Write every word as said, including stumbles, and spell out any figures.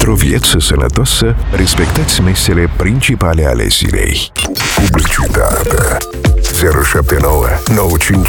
Pentru o viață sănătoasă, respectați mesele principale ale zilei. Publicitate. zero șapte nouă nouă cinci